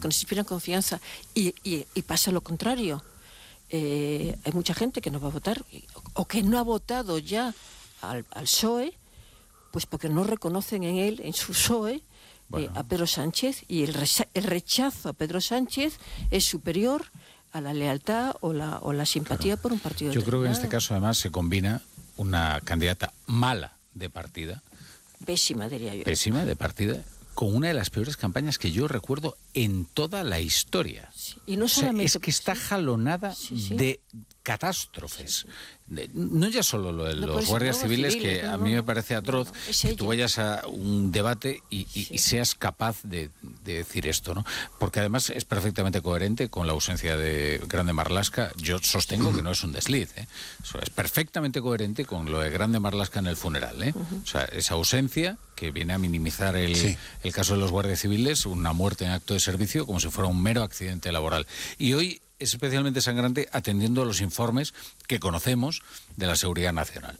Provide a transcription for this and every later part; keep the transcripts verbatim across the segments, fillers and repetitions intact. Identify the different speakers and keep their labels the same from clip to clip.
Speaker 1: que nos inspiran confianza, y, y, y pasa lo contrario. Eh, hay mucha gente que no va a votar, o que no ha votado ya al, al P S O E, pues porque no reconocen en él, en su P S O E, bueno. eh, a Pedro Sánchez, y el, recha- el rechazo a Pedro Sánchez es superior a la lealtad o la, o la simpatía claro. por un partido.
Speaker 2: Yo creo que en este caso además se combina una candidata mala de partida,
Speaker 1: pésima diría yo,
Speaker 2: pésima de partida, con una de las peores campañas que yo recuerdo en toda la historia.
Speaker 1: Sí. Y no solamente,
Speaker 2: o sea, es que está jalonada sí, sí. de catástrofes. De, no ya solo lo de no, los guardias civiles, civiles, que no, a mí me parece atroz no, no, que ella. tú vayas a un debate y, y, sí. y seas capaz de, de decir esto, ¿no? Porque además es perfectamente coherente con la ausencia de Grande Marlaska. Yo sostengo que no es un desliz, ¿eh? Eso es perfectamente coherente con lo de Grande Marlaska en el funeral, ¿eh? Uh-huh. O sea, esa ausencia que viene a minimizar el, sí. el caso de los guardias civiles, una muerte en acto de servicio, como si fuera un mero accidente laboral. Y hoy es especialmente sangrante atendiendo a los informes que conocemos de la Seguridad Nacional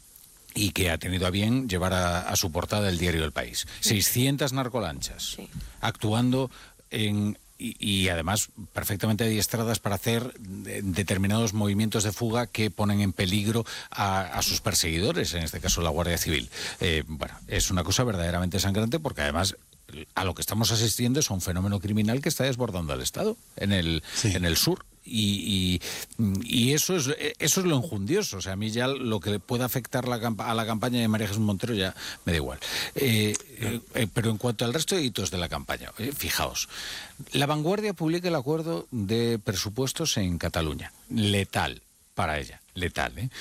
Speaker 2: y que ha tenido a bien llevar a, a su portada el diario El País. Sí. seiscientas narcolanchas sí. actuando en... Y, y además perfectamente adiestradas para hacer de, determinados movimientos de fuga que ponen en peligro a, a sus perseguidores, en este caso la Guardia Civil. Eh, bueno, es una cosa verdaderamente sangrante porque además a lo que estamos asistiendo es a un fenómeno criminal que está desbordando al Estado en el, sí. en el sur. Y, y, y eso es eso es lo enjundioso. O sea, a mí ya lo que pueda afectar la, a la campaña de María Jesús Montero ya me da igual. Eh, eh, pero en cuanto al resto de hitos de la campaña, eh, fijaos, La Vanguardia publica el acuerdo de presupuestos en Cataluña. Letal para ella, letal, ¿eh?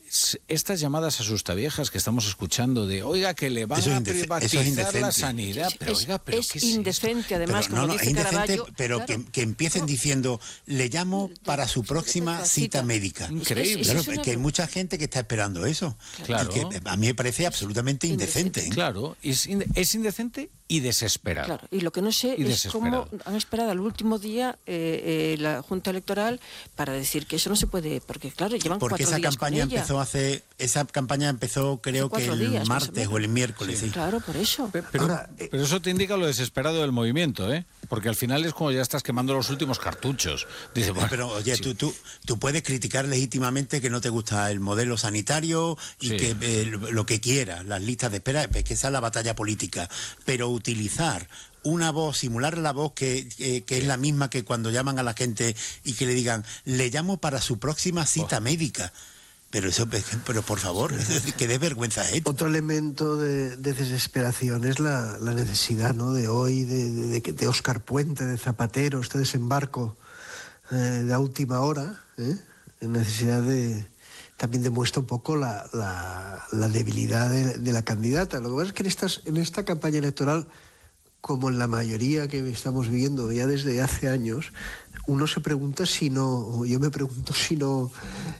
Speaker 2: Estas llamadas asustaviejas que estamos escuchando de, oiga, que le van a privatizar la sanidad, pero
Speaker 1: es,
Speaker 2: oiga, pero
Speaker 1: es
Speaker 2: ¿qué es
Speaker 1: indecente,
Speaker 2: esto?
Speaker 1: además,
Speaker 3: pero,
Speaker 1: como
Speaker 3: no, no,
Speaker 1: dice Caraballo.
Speaker 3: Pero claro, que, que empiecen no. diciendo, le llamo para su próxima cita, cita médica.
Speaker 2: Increíble.
Speaker 3: Claro, es, es que hay mucha gente que está esperando eso.
Speaker 2: Claro.
Speaker 3: Y que a mí me parece absolutamente indecente.
Speaker 2: indecente. ¿eh? Claro, es, es indecente y desesperado.
Speaker 1: Claro, y lo que no sé
Speaker 2: y
Speaker 1: es cómo han esperado al último día eh, eh, la Junta Electoral para decir que eso no se puede, porque claro, llevan
Speaker 3: porque
Speaker 1: cuatro
Speaker 3: esa
Speaker 1: días
Speaker 3: campaña
Speaker 1: con ella.
Speaker 3: empezó hace esa campaña empezó creo que el
Speaker 1: días,
Speaker 3: martes o el miércoles.
Speaker 1: Sí,
Speaker 3: sí.
Speaker 1: Claro, por eso.
Speaker 2: Pero, pero, Ahora, eh, pero eso te indica lo desesperado del movimiento, ¿eh? Porque al final es como ya estás quemando los últimos cartuchos. Dice, bueno,
Speaker 3: pero oye,
Speaker 2: sí.
Speaker 3: tú, tú, tú puedes criticar legítimamente que no te gusta el modelo sanitario y sí. que eh, lo que quieras, las listas de espera, que esa es la batalla política, pero utilizar una voz, simular la voz que, eh, que es la misma que cuando llaman a la gente y que le digan, le llamo para su próxima cita oh. médica. Pero eso, pero por favor, que dé vergüenza esto.
Speaker 4: Otro elemento de, de desesperación es la, la necesidad, ¿no? De hoy, de, de, de, de Óscar Puente, de Zapatero, este desembarco eh, de última hora, ¿eh? Necesidad de... También demuestra un poco la, la, la debilidad de, de la candidata. Lo que pasa es que en, estas, en esta campaña electoral, como en la mayoría que estamos viviendo ya desde hace años, uno se pregunta si no, yo me pregunto si no,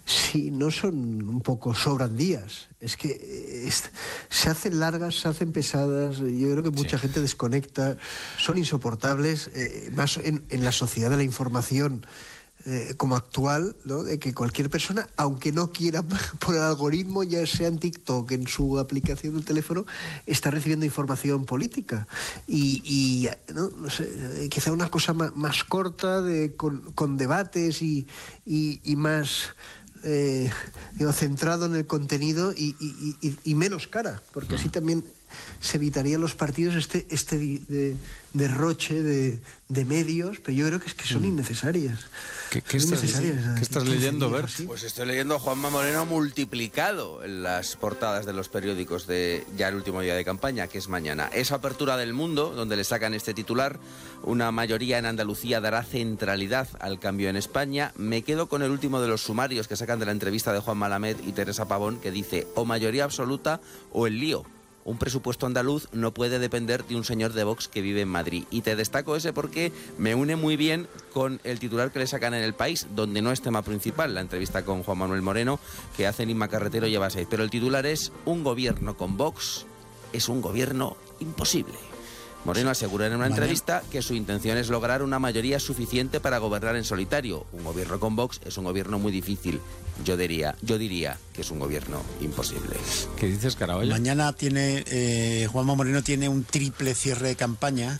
Speaker 4: si no son un poco sobran días. Es que es, se hacen largas, se hacen pesadas, yo creo que mucha sí. gente desconecta, son insoportables, eh, más en, en la sociedad de la información eh, como actual, ¿no? De que cualquier persona, aunque no quiera por el algoritmo, ya sea en TikTok, en su aplicación del teléfono, está recibiendo información política. Y, y no, no sé, quizá una cosa más, más corta, de, con, con debates y, y, y más... Eh, digo, centrado en el contenido y, y, y, y menos cara, porque así también se evitarían los partidos este, este de, derroche de, de medios, pero yo creo que es que son innecesarias.
Speaker 2: ¿Qué, qué, estás, ¿qué estás leyendo, Bert?
Speaker 5: Pues estoy leyendo a Juanma Moreno multiplicado en las portadas de los periódicos de ya el último día de campaña, que es mañana. Es Apertura del Mundo, donde le sacan este titular. Una mayoría en Andalucía dará centralidad al cambio en España. Me quedo con el último de los sumarios que sacan de la entrevista de Juan Malamed y Teresa Pavón, que dice o mayoría absoluta o el lío. Un presupuesto andaluz no puede depender de un señor de Vox que vive en Madrid. Y te destaco ese porque me une muy bien con el titular que le sacan en El País, donde no es tema principal, la entrevista con Juan Manuel Moreno, que hace Inma Carretero lleva seis. Pero el titular es: un gobierno con Vox es un gobierno imposible. Moreno asegura en una entrevista que su intención es lograr una mayoría suficiente para gobernar en solitario. Un gobierno con Vox es un gobierno muy difícil. Yo diría, yo diría que es un gobierno imposible.
Speaker 2: ¿Qué dices, Caraballo?
Speaker 3: Mañana tiene eh, Juanma Moreno tiene un triple cierre de campaña.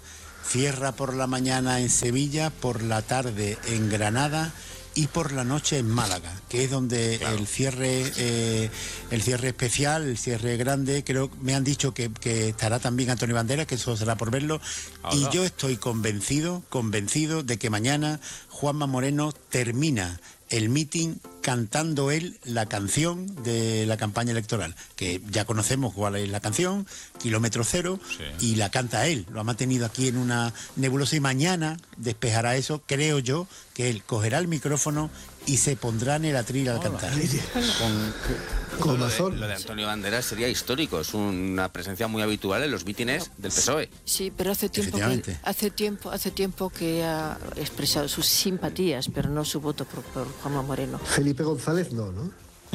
Speaker 3: cierra por la mañana en Sevilla, por la tarde en Granada y por la noche en Málaga, que es donde claro. el cierre eh, el cierre especial, el cierre grande, creo me han dicho que, que estará también Antonio Banderas, que eso será por verlo. Hola. Y yo estoy convencido, convencido de que mañana Juanma Moreno termina el mitin cantando él la canción de la campaña electoral, que ya conocemos cuál es la canción, Kilómetro Cero, sí. y la canta él, lo ha mantenido aquí en una nebulosa y mañana despejará eso, creo yo, que él cogerá el micrófono y se pondrá en el atril al oh, cantar.
Speaker 5: Con, con lo, de, lo de Antonio Banderas sería histórico, es una presencia muy habitual en los mítines del P S O E.
Speaker 1: Sí, pero hace tiempo que, hace tiempo, hace tiempo que ha expresado sus simpatías, pero no su voto por, por Juanma Moreno.
Speaker 4: Felipe González no, ¿no?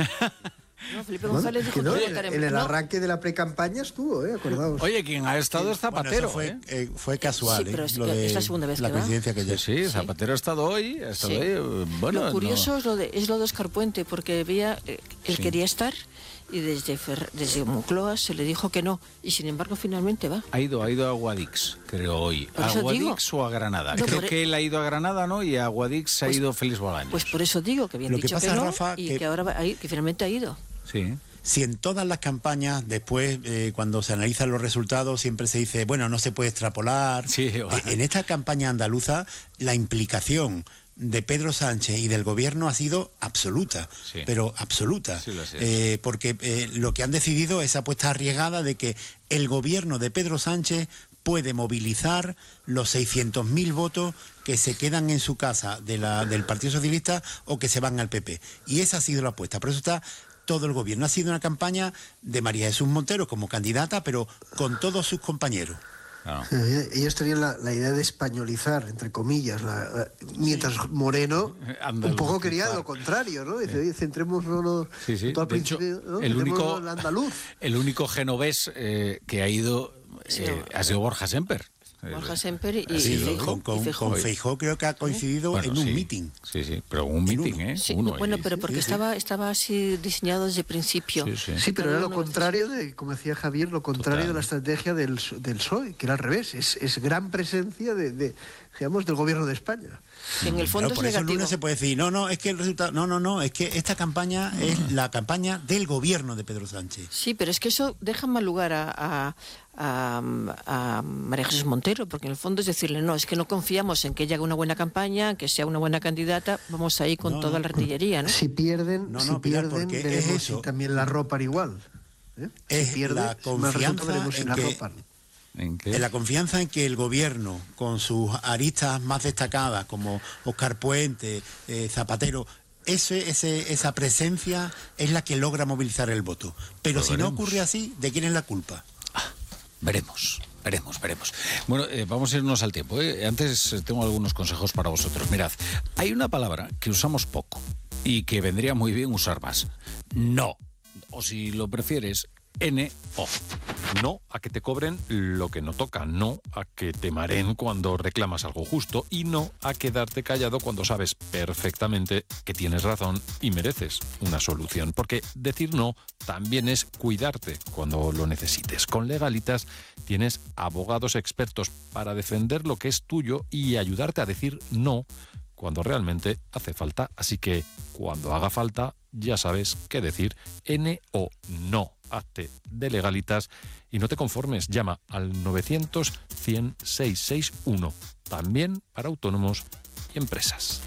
Speaker 1: No, Felipe González dijo
Speaker 4: no,
Speaker 1: que
Speaker 4: en, en el arranque de la precampaña estuvo, ¿eh? Acordaos.
Speaker 2: Oye, quien ha estado es Zapatero.
Speaker 3: Bueno, fue,
Speaker 2: ¿eh?
Speaker 3: Eh, fue casual,
Speaker 1: sí, pero
Speaker 3: ¿eh?
Speaker 1: es,
Speaker 3: Lo de
Speaker 1: es la segunda vez
Speaker 3: la
Speaker 1: que
Speaker 3: coincidencia
Speaker 1: va.
Speaker 3: que ya.
Speaker 2: Sí, sí, Zapatero ha estado hoy. Ha estado
Speaker 1: sí.
Speaker 2: hoy bueno,
Speaker 1: lo curioso
Speaker 2: no.
Speaker 1: es, lo de, es lo de Óscar Puente, porque veía, eh, él sí. quería estar y desde, Fer, desde Moncloa se le dijo que no, y sin embargo finalmente va.
Speaker 2: Ha ido, ha ido a Guadix, creo hoy. ¿A Guadix o a Granada? No, creo que él ha ido a Granada, ¿no? Y a Guadix pues, ha ido Félix Bolaños.
Speaker 1: Pues por eso digo que habían
Speaker 3: lo
Speaker 1: dicho
Speaker 3: que, pasa,
Speaker 1: que no
Speaker 3: Rafa,
Speaker 1: y
Speaker 3: que...
Speaker 1: que ahora va a ir, que finalmente ha ido.
Speaker 2: Sí.
Speaker 3: Si en todas las campañas, después, eh, cuando se analizan los resultados, siempre se dice, bueno, no se puede extrapolar.
Speaker 2: Sí, bueno.
Speaker 3: En esta campaña andaluza, la implicación de Pedro Sánchez y del gobierno ha sido absoluta, sí. pero absoluta.
Speaker 2: Sí, lo
Speaker 3: eh, porque eh, lo que han decidido es apuesta arriesgada de que el gobierno de Pedro Sánchez puede movilizar los seiscientos mil votos que se quedan en su casa de la, del Partido Socialista o que se van al P P. Y esa ha sido la apuesta. Por eso está todo el gobierno. Ha sido una campaña de María Jesús Montero como candidata, pero con todos sus compañeros.
Speaker 2: Claro.
Speaker 4: Ellos tenían la, la idea de españolizar, entre comillas, la, la, mientras sí. Moreno Andaluz, un poco quería claro. lo contrario, ¿no? Dice, sí. centrémonos
Speaker 2: sí, sí.
Speaker 4: todo al
Speaker 2: de
Speaker 4: principio,
Speaker 2: hecho,
Speaker 4: ¿no?
Speaker 2: el único
Speaker 4: el andaluz.
Speaker 2: El único genovés eh, que ha ido sí. eh, ha sido Borja Semper.
Speaker 1: Borja Semper y, y
Speaker 3: Feijó. Con, con, con Feijó creo que ha coincidido
Speaker 2: bueno,
Speaker 3: en un
Speaker 2: sí,
Speaker 3: mitin.
Speaker 2: Sí, sí, pero un mitin, ¿eh?
Speaker 1: Sí,
Speaker 2: uno,
Speaker 1: bueno,
Speaker 2: y,
Speaker 1: pero porque
Speaker 3: sí, sí.
Speaker 1: estaba estaba así diseñado desde el principio.
Speaker 2: Sí, sí.
Speaker 4: sí pero era lo contrario, de, como decía Javier, lo contrario Total. de la estrategia del, del P S O E, que era al revés. Es, es gran presencia de, de, digamos, del gobierno de España.
Speaker 1: En el fondo
Speaker 3: pero por
Speaker 1: es
Speaker 3: eso
Speaker 1: negativo.
Speaker 3: el lunes se puede decir, no, no, es que el resultado, no, no, no, es que esta campaña no. es la campaña del gobierno de Pedro Sánchez.
Speaker 1: Sí, pero es que eso deja mal lugar a, a, a, a María Jesús Montero, porque en el fondo es decirle, no, es que no confiamos en que ella haga una buena campaña, que sea una buena candidata, vamos ahí con no, toda no. la artillería, ¿no?
Speaker 4: Si pierden,
Speaker 3: no, no,
Speaker 4: si pierden,
Speaker 3: es
Speaker 4: veremos
Speaker 3: eso.
Speaker 4: si también la ropan igual. ¿eh?
Speaker 3: Es
Speaker 4: si pierden,
Speaker 3: la confianza
Speaker 4: en
Speaker 3: en
Speaker 4: la
Speaker 3: que...
Speaker 4: ropan.
Speaker 2: ¿En qué?
Speaker 3: En la confianza en que el gobierno, con sus aristas más destacadas, como Óscar Puente, eh, Zapatero, ese, ese, esa presencia es la que logra movilizar el voto. Pero Lo si veremos. no ocurre así, ¿de quién es la culpa?
Speaker 2: Ah, veremos. Veremos, veremos. Bueno, eh, vamos a irnos al tiempo. ¿eh? Antes eh, tengo algunos consejos para vosotros. Mirad, hay una palabra que usamos poco y que vendría muy bien usar más. No. O si lo prefieres, N O.
Speaker 6: No a que te cobren lo que no toca, no a que te mareen cuando reclamas algo justo y no a quedarte callado cuando sabes perfectamente que tienes razón y mereces una solución. Porque decir no también es cuidarte cuando lo necesites. Con Legalitas tienes abogados expertos para defender lo que es tuyo y ayudarte a decir no cuando realmente hace falta. Así que cuando haga falta, ya sabes qué decir. N O, no. Hazte de Legalitas y no te conformes. Llama al novecientos, cien, seiscientos sesenta y uno. También para autónomos y empresas.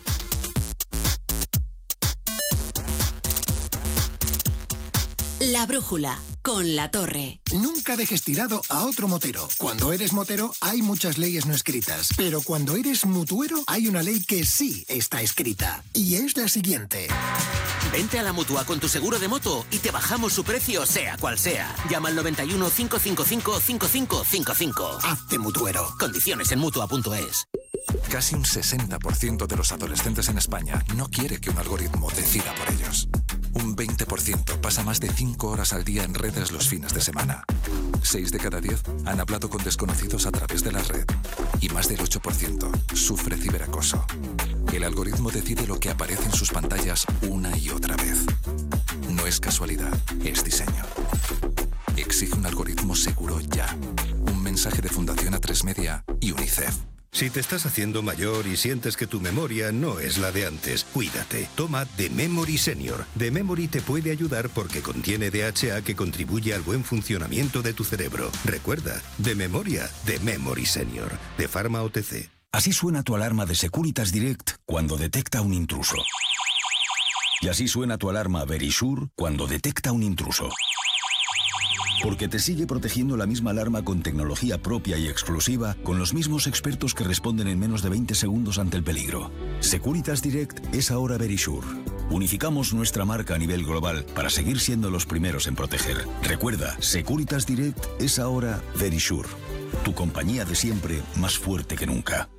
Speaker 7: La brújula, con La Torre.
Speaker 8: Nunca dejes tirado a otro motero. Cuando eres motero hay muchas leyes no escritas, pero cuando eres mutuero hay una ley que sí está escrita. Y es la siguiente.
Speaker 9: Vente a la Mutua con tu seguro de moto y te bajamos su precio sea cual sea. Llama al noventa y uno, cinco cinco cinco, cinco cinco cinco cinco.
Speaker 8: Hazte mutuero.
Speaker 9: Condiciones en mutua punto es.
Speaker 10: Casi un sesenta por ciento de los adolescentes en España no quiere que un algoritmo decida por ellos. Un veinte por ciento pasa más de cinco horas al día en redes los fines de semana. seis de cada diez han hablado con desconocidos a través de la red. Y más del ocho por ciento sufre ciberacoso. El algoritmo decide lo que aparece en sus pantallas una y otra vez. No es casualidad, es diseño. Exige un algoritmo seguro ya. Un mensaje de Fundación A tres Media y UNICEF.
Speaker 11: Si te estás haciendo mayor y sientes que tu memoria no es la de antes, cuídate. Toma The Memory Senior. The Memory te puede ayudar porque contiene D H A que contribuye al buen funcionamiento de tu cerebro. Recuerda, de memoria, The Memory Senior. De Pharma O T C.
Speaker 12: Así suena tu alarma de Securitas Direct cuando detecta un intruso. Y así suena tu alarma Verisure cuando detecta un intruso. Porque te sigue protegiendo la misma alarma con tecnología propia y exclusiva, con los mismos expertos que responden en menos de veinte segundos ante el peligro. Securitas Direct es ahora Verisure. Unificamos nuestra marca a nivel global para seguir siendo los primeros en proteger. Recuerda, Securitas Direct es ahora Verisure. Tu compañía de siempre, más fuerte que nunca.